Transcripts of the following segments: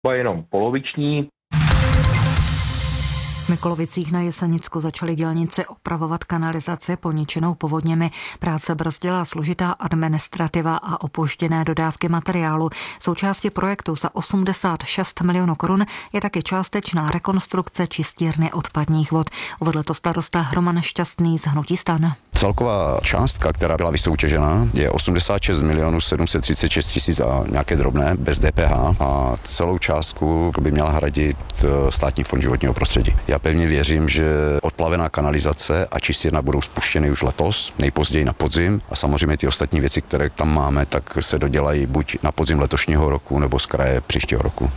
jenom poloviční. V Mikulovicích na Jesenicku začali dělníci opravovat kanalizaci poničenou povodněmi. Práce brzdila složitá administrativa a opožděné dodávky materiálu. Součástí projektu za 86 milionů korun je taky částečná rekonstrukce čistírny odpadních vod. Uvedl to starosta Roman Šťastný z hnutí STAN. Celková částka, která byla vysoutěžena, je 86 milionů 736 tisíc a nějaké drobné, bez DPH, a celou částku by měla hradit Státní fond životního prostředí. Já pevně věřím, že odplavená kanalizace a čistírna budou spuštěny už letos, nejpozději na podzim, a samozřejmě ty ostatní věci, které tam máme, tak se dodělají buď na podzim letošního roku nebo z kraje příštího roku.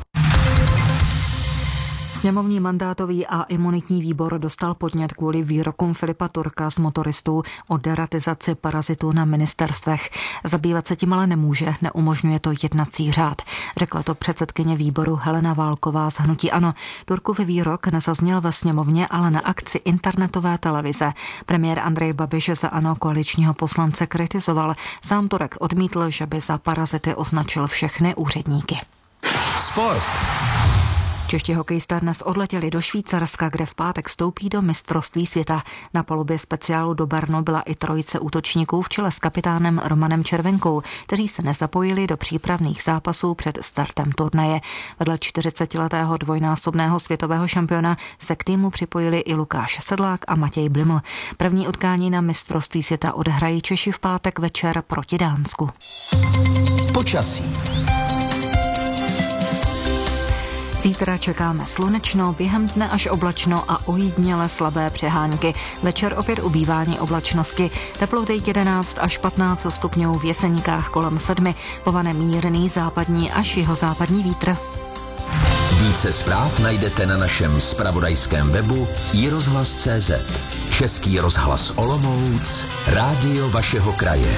Sněmovní mandátový a imunitní výbor dostal podnět kvůli výrokům Filipa Turka z Motoristů o deratizaci parazitů na ministerstvech. Zabývat se tím ale nemůže, neumožňuje to jednací řád. Řekla to předsedkyně výboru Helena Válková z hnutí ANO. Turkův výrok nezazněl ve sněmovně, ale na akci internetové televize. Premiér Andrej Babiš za ANO koaličního poslance kritizoval. Sám Turek odmítl, že by za parazity označil všechny úředníky. Sport. Čeští hokejisté dnes odletěli do Švýcarska, kde v pátek vstoupí do mistrovství světa. Na palubě speciálu do Brno byla i trojice útočníků v čele s kapitánem Romanem Červenkou, kteří se nezapojili do přípravných zápasů před startem turnaje. Vedle 40letého dvojnásobného světového šampiona se k týmu připojili i Lukáš Sedlák a Matěj Bliml. První utkání na mistrovství světa odehrají Češi v pátek večer proti Dánsku. Počasí. Zítra čekáme slunečno, během dne až oblačno a ojediněle slabé přehánky. Večer opět ubývání oblačnosti. Teploty 11 až 15 stupňů, v Jeseníkách kolem 7. Povane mírný západní až jihozápadní vítr. Více zpráv najdete na našem zpravodajském webu iRozhlas.cz. Český rozhlas Olomouc, rádio vašeho kraje.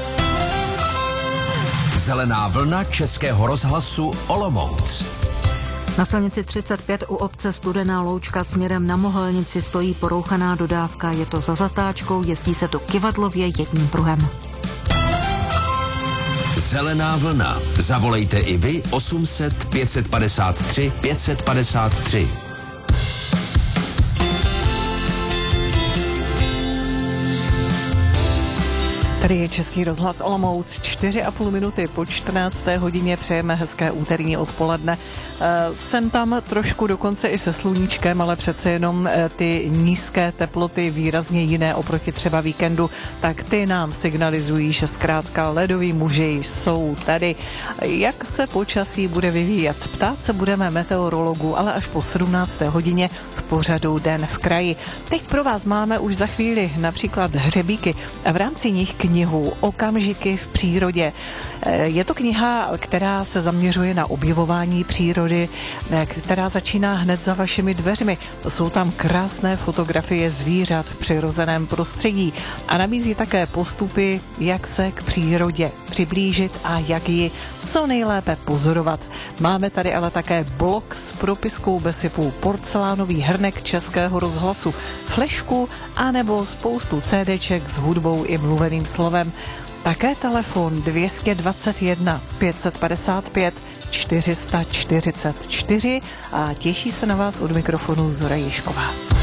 Zelená vlna Českého rozhlasu Olomouc. Na silnici 35 u obce Studená Loučka směrem na Mohelnici stojí porouchaná dodávka. Je to za zatáčkou, jezdí se tu kyvadlově jedním pruhem. Zelená vlna. Zavolejte i vy 800 553 553. Tady je Český rozhlas Olomouc, 4,5 minuty po 14. hodině, přejeme hezké úterní odpoledne. Jsem tam trošku dokonce i se sluníčkem, ale přece jenom ty nízké teploty, výrazně jiné oproti třeba víkendu, tak ty nám signalizují, že zkrátka ledoví muži jsou tady. Jak se počasí bude vyvíjet? Ptát se budeme meteorologů, ale až po 17. hodině v pořadu Den v kraji. Teď pro vás máme už za chvíli například hřebíky a v rámci nich knihu Okamžiky v přírodě. Je to kniha, která se zaměřuje na objevování přírody, která začíná hned za vašimi dveřmi. Jsou tam krásné fotografie zvířat v přirozeném prostředí a nabízí také postupy, jak se k přírodě přiblížit a jak ji co nejlépe pozorovat. Máme tady ale také blok s propiskou besypů, porcelánový hrnek Českého rozhlasu, flešku anebo spoustu CDček s hudbou i mluveným slovem. Také telefon 221 555 444 a těší se na vás od mikrofonu Zora Jišková.